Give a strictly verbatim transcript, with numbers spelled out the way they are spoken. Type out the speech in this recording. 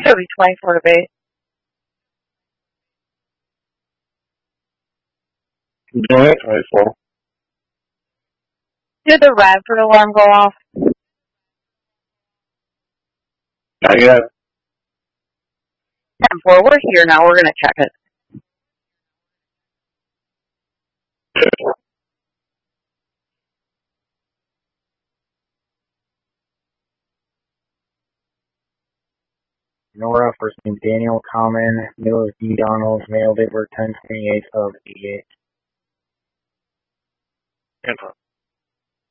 Cody twenty-four to base. Doing it, twenty-four. Did the Radford alarm go off? Not yet. ten four, we're here now. We're going to check it. Nora, first name Daniel, common, middle is D. Donald, mail date ten twenty-eight of eighty-eight. Info.